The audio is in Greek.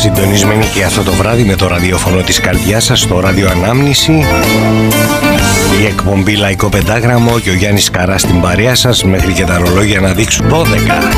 Συντονισμένοι και αυτό το βράδυ με το ραδιόφωνο της καρδιάς σας στο ράδιο Ανάμνηση. Η εκπομπή Λαϊκό Πεντάγραμμο και ο Γιάννης Καράς στην παρέα σας μέχρι και τα ρολόγια να δείξουν 12.